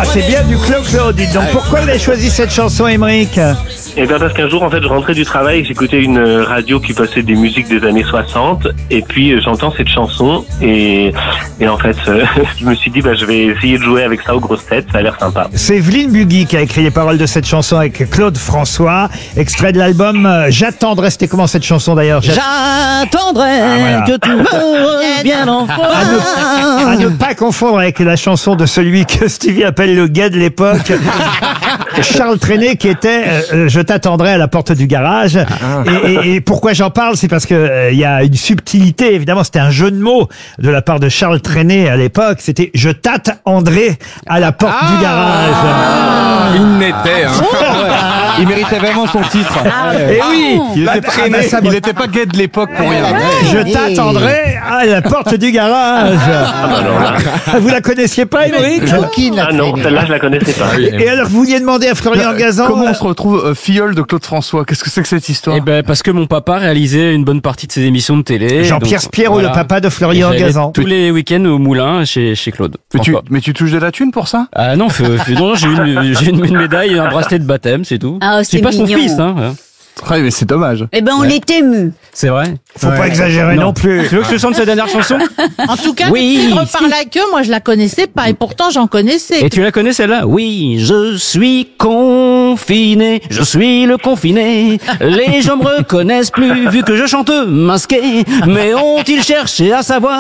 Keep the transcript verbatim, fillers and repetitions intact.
Ah, c'est bien du Clo-Clo, dites donc. Pourquoi vous avez choisi cette chanson, Émeric? Et bien parce qu'un jour, en fait, je rentrais du travail, j'écoutais une radio qui passait des musiques des années soixante, et puis euh, j'entends cette chanson, et, et en fait, euh, je me suis dit, bah, je vais essayer de jouer avec ça aux grosses têtes, ça a l'air sympa. C'est Evelyne Bugui qui a écrit les paroles de cette chanson avec Claude François, extrait de l'album euh, J'attendrai. C'était comment cette chanson d'ailleurs? J'attendrai Ah, voilà. que tu me reviennes en À ne, à ne pas confondre avec la chanson de celui que Stevie appelle le gay de l'époque, Charles Trenet, qui était euh, Je t'attendrai à la porte du garage. Et, et, et pourquoi j'en parle, c'est parce que euh, il y a une subtilité. Évidemment, c'était un jeu de mots de la part de Charles Trenet à l'époque. C'était Je t'attendrai à la porte du garage. Il n'était. Hein. Il méritait vraiment son titre. Et oui, Il bah, était, ah, bah, ça- il était pas gay de l'époque pour rien. Je t'attendrai à la porte du garage. Vous la connaissiez pas, Émeric? Ah non, celle-là, je la connaissais pas. Et alors, vous vouliez demander à Florian Gazan? Comment on se retrouve euh, filleul de Claude François? Qu'est-ce que c'est que cette histoire? Eh ben parce que mon papa réalisait une bonne partie de ses émissions de télé. Jean-Pierre donc, Spierot, voilà. le papa de Et Florian j'allais Gazan. tous les week-ends au moulin chez chez Claude. mais, tu, François. mais tu touches de la thune pour ça? Ah non, fait- fait- non, j'ai une j'ai une, une médaille, et un bracelet de baptême, c'est tout. Ah, c'est c'est pas son mignon. fils, hein. Ouais, mais c'est dommage. Eh ben, on est ému. C'est vrai. Faut pas exagérer non, plus. Tu veux que je te chante sa dernière chanson? En tout cas, Oui. oui. Reparle à queue, moi je la connaissais pas et pourtant j'en connaissais. Et tu la connais celle-là? Oui, je suis confiné, je suis le confiné. Les gens me reconnaissent plus vu que je chante masqué. Mais ont-ils cherché à savoir